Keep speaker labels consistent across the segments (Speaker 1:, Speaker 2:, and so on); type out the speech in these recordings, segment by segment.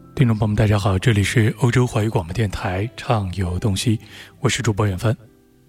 Speaker 1: 听众朋友们大家好，这里是欧洲华语广播电台畅游东西，我是主播远帆。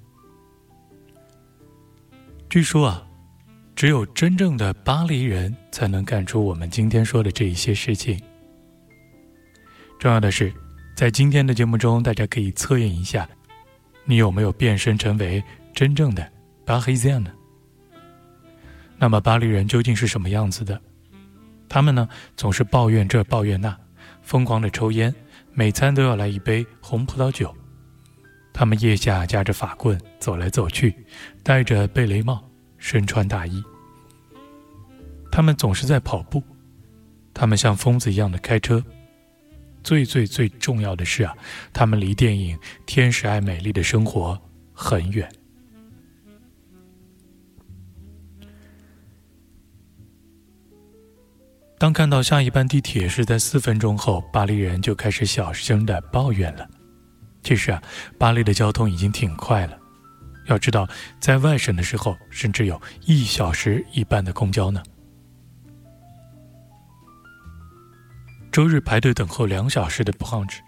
Speaker 1: 据说只有真正的巴黎人才能干出我们今天说的这一些事情。重要的是，在今天的节目中，大家可以测验一下，你有没有变身成为真正的巴黎人呢？那么巴黎人究竟是什么样子的？他们呢，总是抱怨这抱怨那，疯狂的抽烟，每餐都要来一杯红葡萄酒。他们腋下夹着法棍走来走去，戴着贝雷帽，身穿大衣。他们总是在跑步，他们像疯子一样的开车。最重要的是他们离电影《天使爱美丽的生活》很远。当看到下一班地铁是在4分钟后，巴黎人就开始小声地抱怨了。其实巴黎的交通已经挺快了。要知道，在外省的时候，甚至有1小时一班的公交呢。周日排队等候2小时的不止。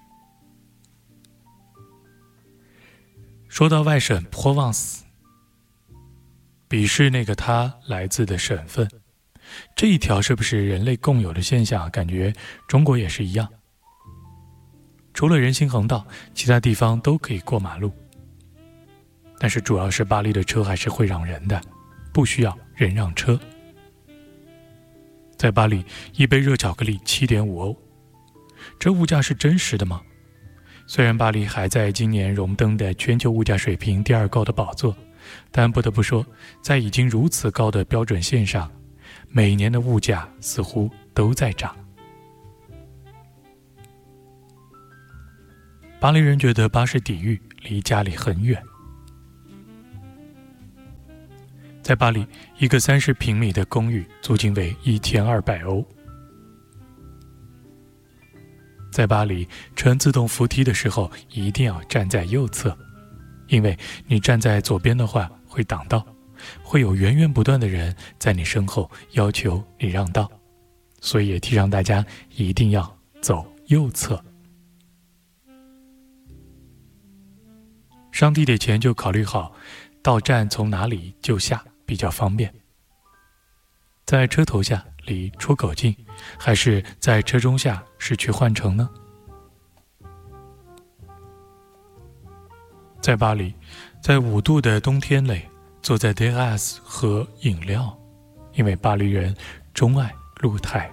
Speaker 1: 说到外省 Provence， 鄙视那个他来自的省份。这一条是不是人类共有的现象？感觉中国也是一样。除了人行横道，其他地方都可以过马路。但是主要是巴黎的车还是会让人的，不需要人让车。在巴黎，一杯热巧克力7.5欧，这物价是真实的吗？虽然巴黎还在今年荣登的全球物价水平第2高的宝座，但不得不说，在已经如此高的标准线上，每年的物价似乎都在涨。巴黎人觉得巴士底狱离家里很远。在巴黎，一个30平米的公寓租金为1200欧。在巴黎，乘自动扶梯的时候一定要站在右侧，因为你站在左边的话会挡道，会有源源不断的人在你身后要求你让道，所以也提倡大家一定要走右侧。上地铁前就考虑好到站从哪里就下比较方便，在车头下离出口近，还是在车中下市区换乘呢？在巴黎，在5度的冬天里，坐在 terrace 喝饮料，因为巴黎人钟爱露台。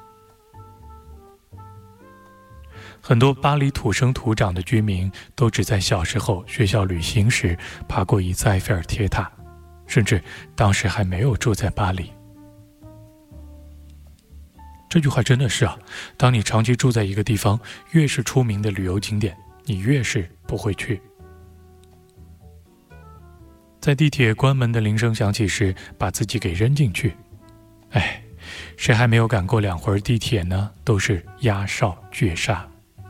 Speaker 1: 很多巴黎土生土长的居民都只在小时候学校旅行时爬过一次埃菲尔铁塔，甚至当时还没有住在巴黎。这句话真的是当你长期住在一个地方，越是出名的旅游景点，你越是不会去。在地铁关门的铃声响起时，把自己给扔进去。谁还没有赶过2回地铁呢？都是压哨绝杀。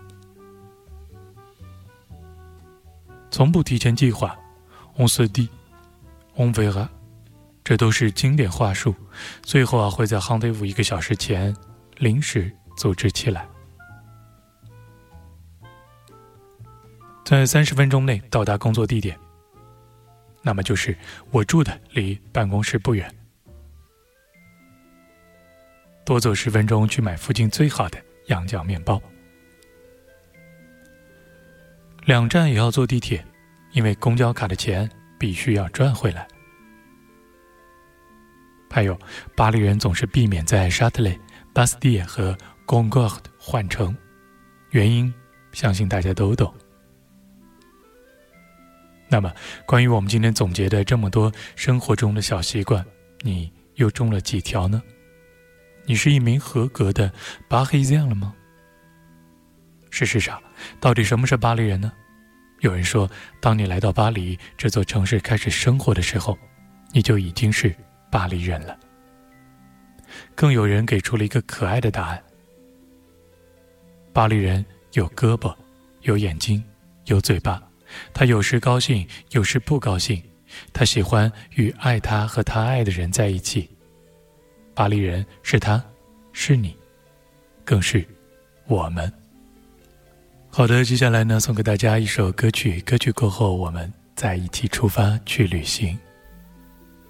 Speaker 1: 从不提前计划 on se dit on verra， 这都是经典话术，最后会在 rendezvous 1个小时前临时组织起来。在30分钟内到达工作地点，那么就是我住的离办公室不远。多走10分钟去买附近最好的羊角面包。2站也要坐地铁，因为公交卡的钱必须要赚回来。还有，巴黎人总是避免在沙特雷、巴斯蒂耶和 Concorde 换乘，原因相信大家都懂。那么，关于我们今天总结的这么多生活中的小习惯，你又中了几条呢？你是一名合格的巴黎人了吗？事实上，到底什么是巴黎人呢？有人说，当你来到巴黎这座城市开始生活的时候，你就已经是巴黎人了。更有人给出了一个可爱的答案：巴黎人有胳膊，有眼睛，有嘴巴，他有时高兴，有时不高兴，他喜欢与爱他和他爱的人在一起。巴黎人是他，是你，更是我们。 好的，接下来呢，送给大家一首歌曲，歌曲过后我们再一起出发去旅行。